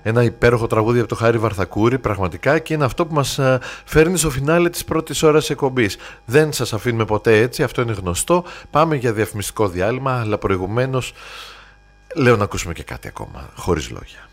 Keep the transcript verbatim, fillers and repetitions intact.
Ένα υπέροχο τραγούδι από το Χάρη Βαρθακούρη, πραγματικά, και είναι αυτό που μας φέρνει στο φινάλε της πρώτης ώρας εκπομπής. Δεν σας αφήνουμε ποτέ έτσι, αυτό είναι γνωστό. Πάμε για διαφημιστικό διάλειμμα, αλλά προηγουμένως λέω να ακούσουμε και κάτι ακόμα, χωρίς λόγια.